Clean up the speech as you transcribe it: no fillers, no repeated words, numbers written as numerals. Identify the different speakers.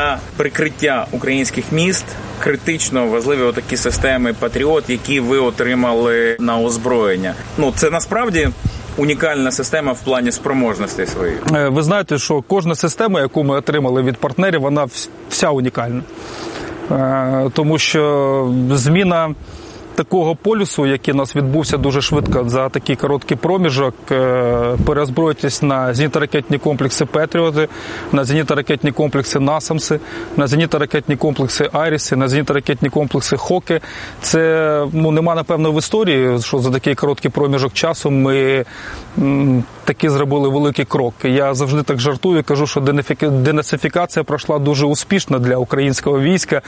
Speaker 1: для прикриття українських міст критично важливі отакі системи «Патріот», які ви отримали на озброєння. Це насправді унікальна система в плані спроможностей своїх.
Speaker 2: Ви знаєте, що кожна система, яку ми отримали від партнерів, вона вся унікальна. Тому що зміна такого полюсу, який у нас відбувся дуже швидко за такий короткий проміжок, переозброїтись на зенітно-ракетні комплекси «Патріоти», на зенітно-ракетні комплекси «Насамси», на зенітно-ракетні комплекси «Айріси», на зенітно-ракетні комплекси «Хоки». Це, нема, напевно, в історії, що за такий короткий проміжок часу ми таки зробили великий крок. Я завжди так жартую, кажу, що денацифікація пройшла дуже успішно для українського війська.